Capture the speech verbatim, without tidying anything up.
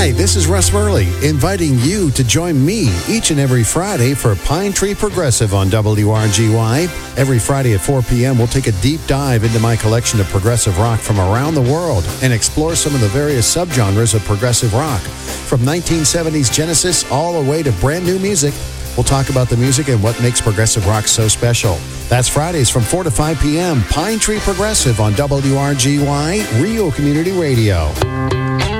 Hi, this is Russ Murley, inviting you to join me each and every Friday for Pine Tree Progressive on W R G Y. Every Friday at four p.m., we'll take a deep dive into my collection of progressive rock from around the world and explore some of the various subgenres of progressive rock. From nineteen seventies Genesis all the way to brand new music, we'll talk about the music and what makes progressive rock so special. That's Fridays from four to five p.m. Pine Tree Progressive on W R G Y, Rio Community Radio.